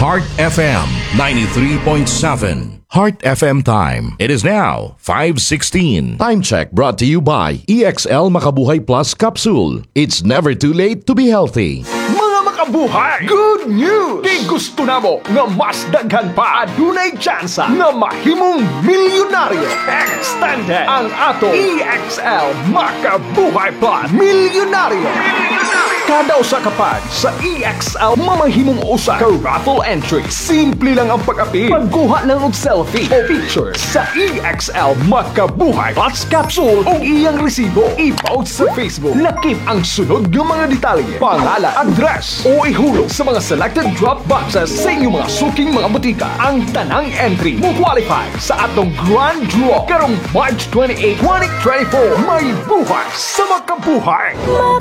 Heart FM 93.7. Heart FM time. It is now 5:16. Time check brought to you by EXL Makabuhay Plus Capsule. It's never too late to be healthy. Mga makabuhay! Good news! Di gusto namo nga mas daghan pa adunay tsansa nga mahimong milyonaryo. Extended ang ato EXL Makabuhay Plus Milyonaryo. Kada usa ka pad sa EXL mamahimong usa ka raffle entry. Simple lang ang pag-apil. Pagkuha ng og selfie o picture sa EXL Makabuhay Plus Capsule o iyang resibo. I-post sa Facebook. Lakip ang sunod ng mga detalye, pangalan, address o ihulog sa mga selected drop boxes sa inyong mga suking mga butika. Ang tanang entry mo qualify sa atong grand draw karong March 28, 2024. May buhay sa makabuhay!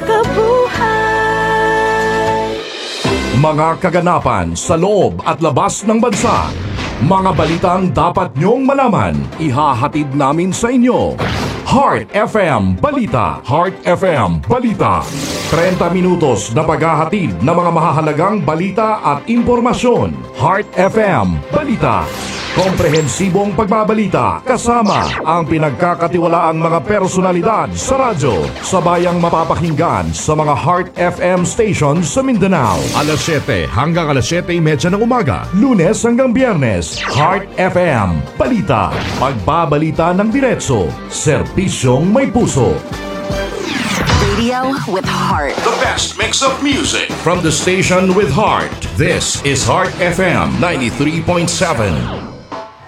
Mga kaganapan sa loob at labas ng bansa. Mga balitang dapat nyong malaman. Ihahatid namin sa inyo. Heart FM Balita. Heart FM Balita. 30 minutos na paghahatid ng mga mahahalagang balita at impormasyon. Heart FM Balita. Komprehensibong pagbabalita kasama ang pinagkakatiwalaang mga personalidad sa radyo. Sabayang mapapakinggan sa mga Heart FM stations sa Mindanao. Alas 7 hanggang alas 7:30 ng umaga. Lunes hanggang Biyernes. Heart FM Balita. Pagbabalita ng diretso. Serbisyong may puso. Radio with heart. The best mix of music from the station with heart. This is Heart FM 93.7.